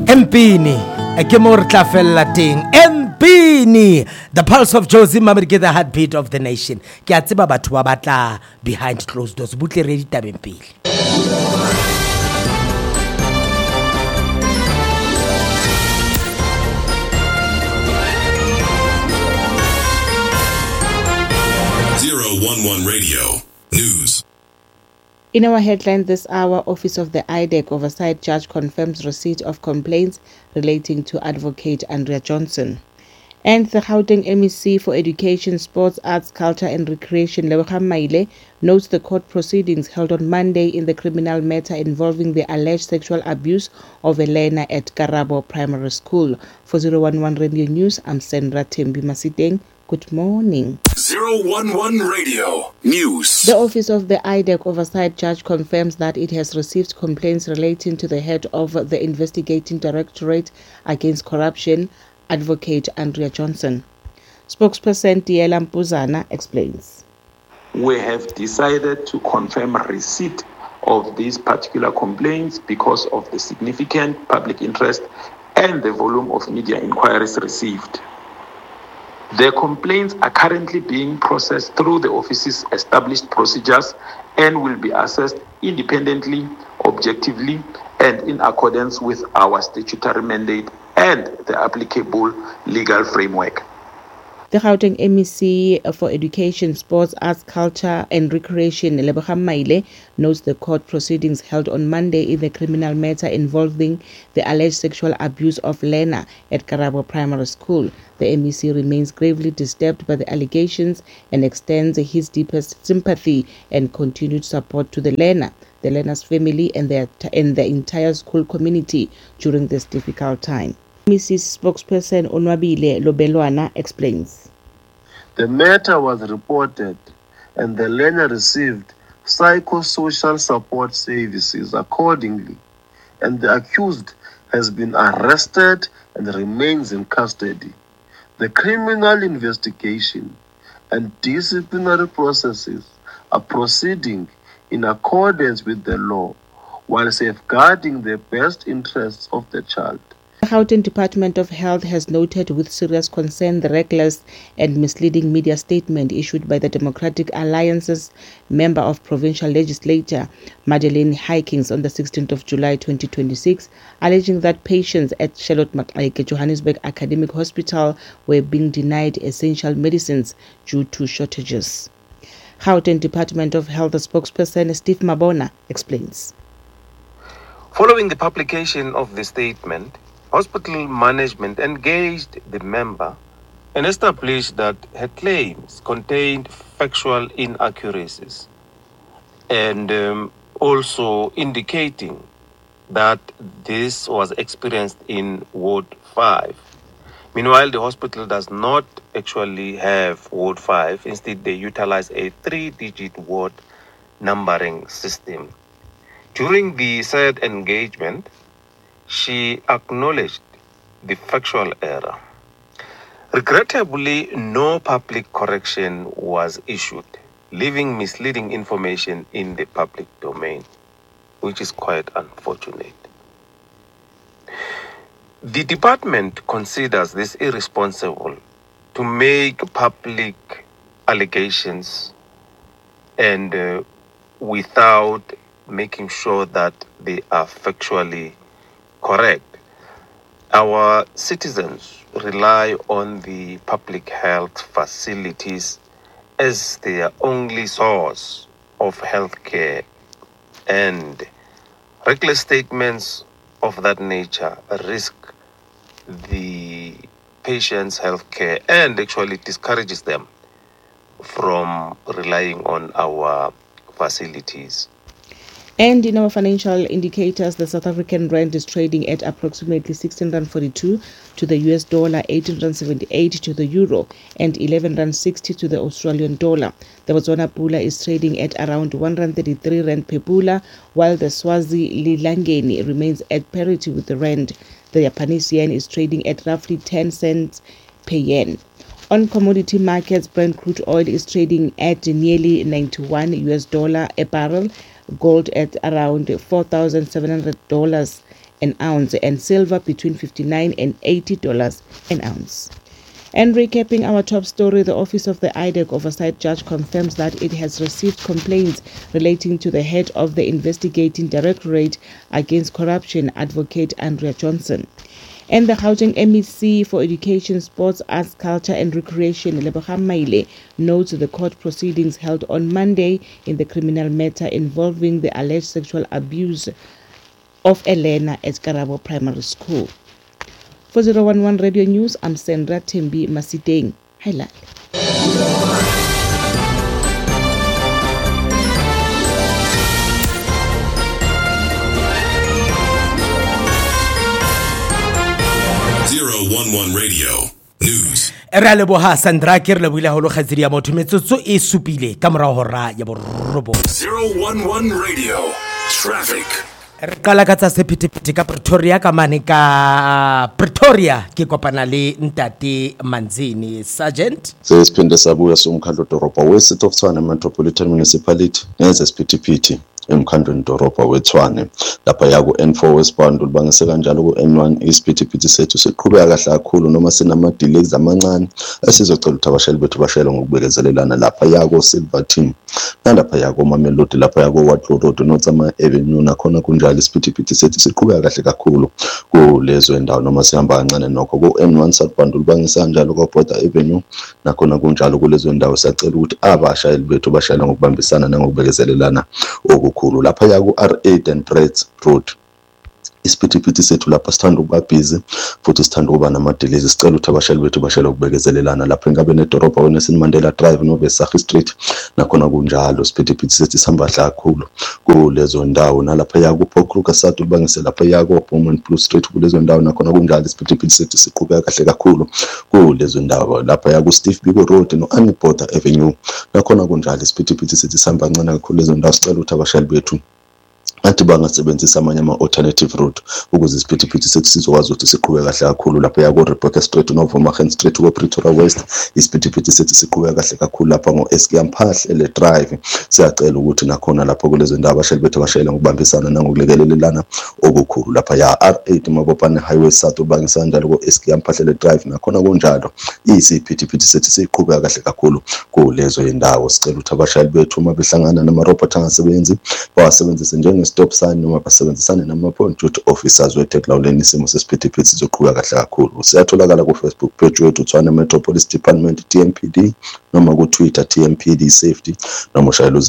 Empini, ke mo re tla fella teng. Empini, the pulse of Josie Mamadi, the heartbeat of the nation. Ke a tseba batho ba batla behind closed doors. Butle re ditabeng pele. 011 Radio News. In our headline this hour, Office of the IDEC Oversight Judge confirms receipt of complaints relating to Advocate Andrea Johnson. And the Gauteng MEC for Education, Sports, Arts, Culture and Recreation, Lebogang Maile, notes the court proceedings held on Monday in the criminal matter involving the alleged sexual abuse of a learner at Karabo Primary School. For 011 Radio News, I'm Sandra Tembi Masiteng. Good morning. 011 Radio News. The Office of the IDEC Oversight Judge confirms that it has received complaints relating to the head of the Investigating Directorate Against Corruption, Advocate Andrea Johnson. Spokesperson Diela Mpuzana explains. We have decided to confirm receipt of these particular complaints because of the significant public interest and the volume of media inquiries received. The complaints are currently being processed through the office's established procedures and will be assessed independently, objectively, and in accordance with our statutory mandate and the applicable legal framework. The Gauteng MEC for Education, Sports, Arts, Culture and Recreation, Lebogang Maile, notes the court proceedings held on Monday in the criminal matter involving the alleged sexual abuse of learner at Karabo Primary School. The MEC remains gravely disturbed by the allegations and extends his deepest sympathy and continued support to the learner's family and the entire school community during this difficult time. MEC's spokesperson Onwabile Lobelwana explains. The matter was reported and the learner received psychosocial support services accordingly, and the accused has been arrested and remains in custody. The criminal investigation and disciplinary processes are proceeding in accordance with the law while safeguarding the best interests of the child. The Gauteng Department of Health has noted with serious concern the reckless and misleading media statement issued by the Democratic Alliance's member of provincial legislature, Madeleine Hykins, on the 16th of July 2026, alleging that patients at Charlotte Maxeke Johannesburg Academic Hospital were being denied essential medicines due to shortages. Gauteng Department of Health spokesperson Steve Mabona explains. Following the publication of the statement, hospital management engaged the member and established that her claims contained factual inaccuracies and also indicating that this was experienced in Ward 5. Meanwhile, the hospital does not actually have Ward 5. Instead, they utilize a 3-digit ward numbering system. During the said engagement, she acknowledged the factual error. Regrettably, no public correction was issued, leaving misleading information in the public domain, which is quite unfortunate. The department considers this irresponsible to make public allegations and without making sure that they are factually correct. Our citizens rely on the public health facilities as their only source of health care, and reckless statements of that nature risk the patient's health care and actually discourages them from relying on our facilities. And in our financial indicators, the South African rand is trading at approximately 16.42 to the US dollar, 18.78 to the euro, and 11.60 to the Australian dollar. The Botswana pula is trading at around 133 rand per pula, while the Swazi Lilangeni remains at parity with the rand. The Japanese yen is trading at roughly 10 cents per yen. On commodity markets, Brent crude oil is trading at nearly $91 a barrel, gold at around $4,700 an ounce and silver between $59 and $80 an ounce. And recapping our top story, the Office of the IDEC Oversight Judge confirms that it has received complaints relating to the head of the investigating Directorate Against Corruption, Advocate Andrea Johnson. And the Gauteng MEC for Education, Sports, Arts, Culture and Recreation, Lebogang Maile, notes the court proceedings held on Monday in the criminal matter involving the alleged sexual abuse of Elena at Karabo Primary School. For 011 Radio News, I'm Sandra Tembi Masiteng. Highlight. Radio News. Re a leboha Sandra ke re lebohile haholo kgaitsedi ya motho metsotso e supile ka morao hora ya borobong. 011 Radio Traffic. Re qala ka tsa sephethephethe ka Pretoria ka mane ka Pretoria ke kopana le Ntate Manzini Sergeant. Sesiphinde sabuya somkhandlo doroba we-City of Tshwane Metropolitan Municipality nezesiphithiphithi emkhandlweni dorobha weTshwane lapha yaku N4 westbound ulibangise kanjalo ku N1 isiphithiphithi sethu siqhubeka kahle kakhulu noma sinama delays amancane esizocela ukuthi abashayeli bethu bashayele ngokubekezelelana lapha yaku Silverton nalapha yaku Mamelodi lapha yaku Watlow Road noTsama Avenue nakhona kunjalo isiphithiphithi sethu siqhubeka kahle kakhulu kulezo endawo noma sihamba kancane nokho ku N1 southbound ulibangise kanjalo ku Border Avenue nakhona kunjalo kulezo endawo siyacela ukuthi abashayeli bethu bashayele ngokubambisana nangokubekezelelana okukhulu lapha yaku R8 and Brett Road isiphithiphithi sethu lapha sithanda ukuba busy futhi sithanda ukuba nama delays sicela ukuthi abashayeli bethu bashayele ukubekezelelana lapha engabe nedorobha weNelson Mandela Drive noBesakhi Street nakhona kunjalo isiphithiphithi sethu sihamba kakhulu kulezo ndawo nalapha yaku Pokruka South ulibangise lapha yaku Bowman Blue Street kulezo ndawo nakhona kunjalo isiphithiphithi sethu siqhubeka kahle kakhulu kulezo ndawo lapha yaku Steve Biko Road no Border Avenue nakhona kunjalo isiphithiphithi sethu sihamba kancane kakhulu lezo ndawo sicela ukuthi abashayeli bethu athi bangasebenzisa amanye ama-alternative route ukuze isiphithiphithi sethu sizokwazi ukuthi siqhubeke kahle kakhulu lapha yaku Rebecca Street noVomagen Street ku Pretoria West isiphithiphithi sethu siqhubeka kahle kakhulu lapha ngo-SK Mphahlele Drive siyacela ukuthi nakhona lapho kulezo ndawo abashayeli bethu bashayela ngokubambisana nangokulekelelana okukhulu lapha ya R8 Mabopane Highway South ubangisa kanjalo ku-SK Mphahlele Drive nakhona kunjalo isiphithiphithi sethu siqhubeka kahle kakhulu kulezo indawo sicela ukuthi abashayeli bethu uma behlangana nama-robot angasebenzi bawasebenzise stop sign noma basebenzisane nama-point duty officers wetekulawuleni isimo sesiphithiphithi sizoqhubeka kahle kakhulu siyatholakala ku-Facebook page wethu Tshwane Metropolis Department TMPD noma ku-Twitter TMPD Safety noma ushayela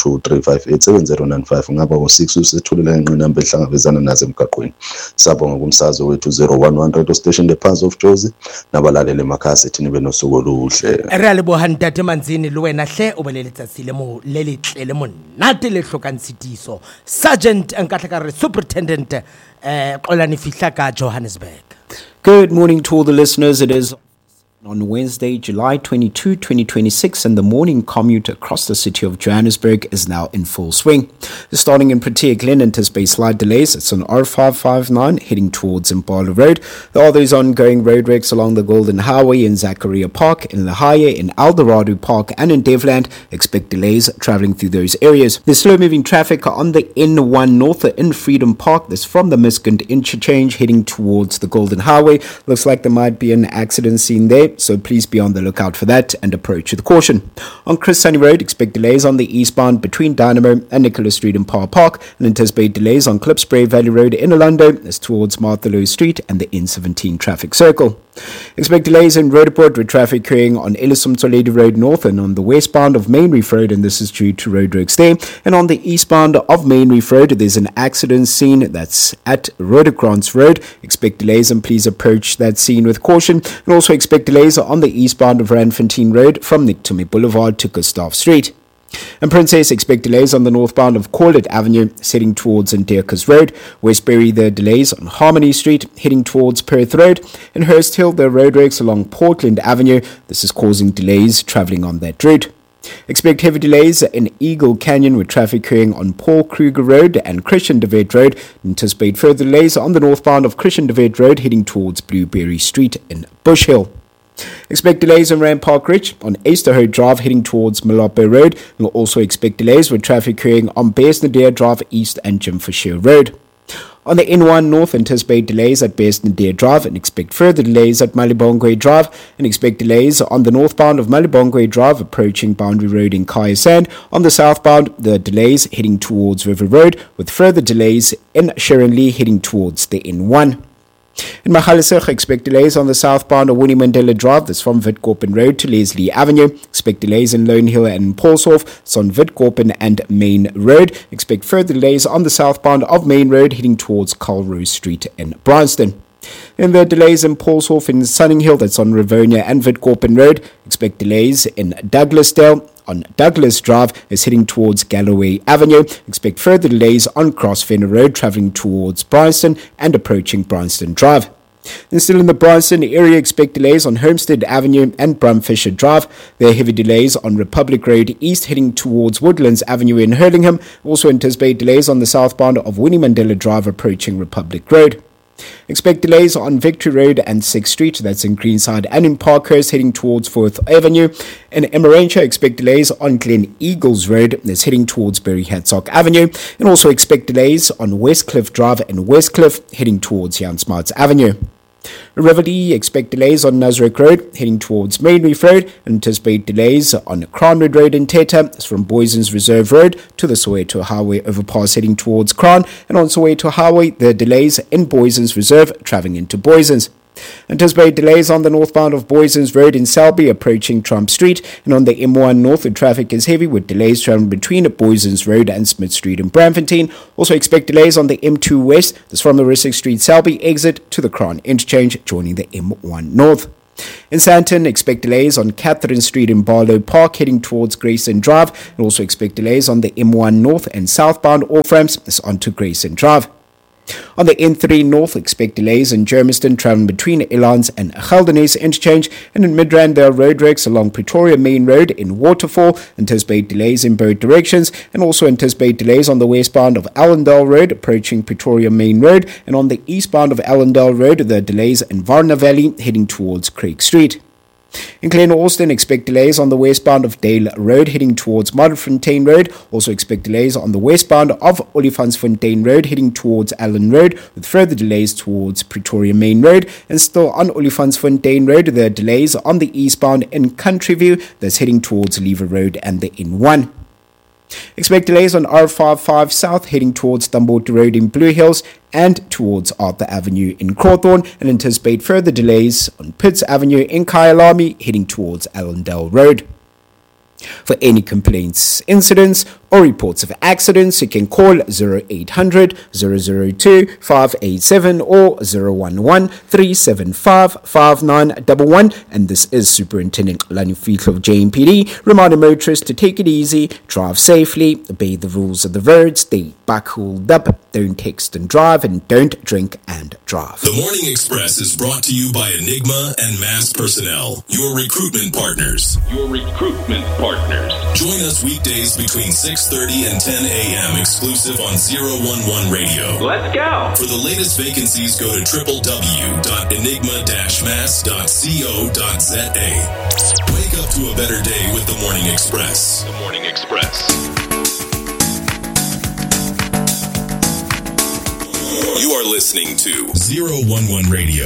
0123587095 ngaba u6 usethulela ingqinamba ehlangabezana nazo emgaqweni sabonga kumsazo wethu 011 radio station the Pulse of Jozi nabalalele emakhasi ethi nibe nosuku oluhle. Re a leboha Ntate Manzini le wena hle o belele letsatsi le mo le letle le monate le hlokang tshitiso Sergeant Nkahlakare Superintendent Xolani Fihla ka Johannesburg. Good morning to all the listeners. It is on Wednesday, July 22, 2026, and the morning commute across the city of Johannesburg is now in full swing. Starting in Protea Glen, anticipate slight delays. It's on R559 heading towards Impala Road. There are those ongoing road wrecks along the Golden Highway in Zachariah Park, in Lahaya, in Eldorado Park, and in Devland. Expect delays traveling through those areas. There's slow-moving traffic on the N1 North in Freedom Park. That's from the Miskund interchange heading towards the Golden Highway. Looks like there might be an accident scene there, so please be on the lookout for that and approach with caution. On Chris Sunny Road, expect delays on the eastbound between Dynamo and Nicholas Street in Power Park, and anticipate delays on Klipspray Valley Road in Orlando as towards Marthalow Street and the N17 traffic circle. Expect delays in Roodepoort with traffic occurring on Ellison Toledo Road North and on the westbound of Main Reef Road, and this is due to road works there. And on the eastbound of Main Reef Road, there's an accident scene that's at Rhodocrans Road. Expect delays and please approach that scene with caution. And also expect delays on the eastbound of Randfontein Road from Nictome Boulevard to Gustav Street. And Princess, expect delays on the northbound of Corlett Avenue heading towards Ndeerkus Road. Westbury, the delays on Harmony Street heading towards Perth Road. In Hurst Hill, the road works along Portland Avenue. This is causing delays travelling on that route. Expect heavy delays in Eagle Canyon with traffic occurring on Paul Kruger Road and Christian de Wet Road. Anticipate further delays on the northbound of Christian de Wet Road heading towards Blueberry Street in Bush Hill. Expect delays on Rand Park Ridge on Easterhoe Drive heading towards Malape Road. We'll also expect delays with traffic occurring on Bearsnadeer Drive East and Jim Fisher Road. On the N1 North, anticipate delays at Bestendeer Drive and expect further delays at Malibongwe Drive, and expect delays on the northbound of Malibongwe Drive approaching Boundary Road in Kaya Sand. On the southbound, the delays heading towards River Road, with further delays in Sharon Lee heading towards the N1. In Magaliesburg, expect delays on the southbound of Winnie Mandela Drive, that's from Witkoppen Road to Leslie Avenue. Expect delays in Lone Hill and Paulshof, that's on Witkoppen and Main Road. Expect further delays on the southbound of Main Road heading towards Carlrose Street in Bryanston. In the delays in Paulshof in Sunninghill, that's on Rivonia and Witkoppen Road. Expect delays in Douglasdale on Douglas Drive is heading towards Galloway Avenue. Expect further delays on Crossfenner Road travelling towards Bryanston and approaching Bryanston Drive. Then still in the Bryanston area, expect delays on Homestead Avenue and Brumfisher Drive. There are heavy delays on Republic Road East heading towards Woodlands Avenue in Hurlingham. Also anticipate delays on the southbound of Winnie Mandela Drive approaching Republic Road. Expect delays on Victory Road and 6th Street, that's in Greenside, and in Parkhurst heading towards 4th Avenue. In Emmarentia, expect delays on Glen Eagles Road, that's heading towards Berry Hadsock Avenue. And also expect delays on Westcliff Drive and Westcliff heading towards Jan Smuts Avenue. In Rivoli, expect delays on Nasrec Road heading towards Main Road, and anticipate delays on Crownwood Road in Teta. It's from Boysons Reserve Road to the Soweto Highway overpass heading towards Crown, and on Soweto Highway, there are delays in Boysons Reserve travelling into Boysons. Anticipate delays on the northbound of Boysons Road in Selby approaching Trump Street, and on the M1 North the traffic is heavy with delays travelling between Boysons Road and Smith Street in Braamfontein. Also expect delays on the M2 West, that's from the Rissik Street Selby exit to the Crown Interchange joining the M1 North. In Sandton, expect delays on Catherine Street in Barlow Park heading towards Grayson Drive, and also expect delays on the M1 North and southbound off ramps onto Grayson Drive. On the N3 North, expect delays in Germiston travelling between Elands and Geldenhuys Interchange, and in Midrand there are road wrecks along Pretoria Main Road in Waterfall. Anticipate delays in both directions, and also anticipate delays on the westbound of Allendale Road approaching Pretoria Main Road, and on the eastbound of Allendale Road there are delays in Varna Valley heading towards Craig Street. In Glen Austin, expect delays on the westbound of Dale Road heading towards Modderfontein Road. Also expect delays on the westbound of Olifantsfontein Road heading towards Allen Road, with further delays towards Pretoria Main Road. And still on Olifantsfontein Road, there are delays on the eastbound in Countryview that's heading towards Lever Road and the N1. Expect delays on R55 South heading towards Dumbarton Road in Blue Hills and towards Arthur Avenue in Crawthorne, and anticipate further delays on Pitts Avenue in Kyalami heading towards Allendale Road. For any complaints, incidents, or reports of accidents, you can call 0800 002 587 or 011 375 5911. And this is Superintendent Lani Fiedler of JMPD, reminding motorists to take it easy, drive safely, obey the rules of the road, stay buckled up, don't text and drive, and don't drink and drive. The Morning Express is brought to you by Enigma and Mass Personnel, your recruitment partners. Join us weekdays between 6:30 and 10 a.m. exclusive on 011 Radio. Let's go. For the latest vacancies, go to www.enigma-mass.co.za. Wake up to a better day with the Morning Express. The Morning Express. You are listening to 011 Radio.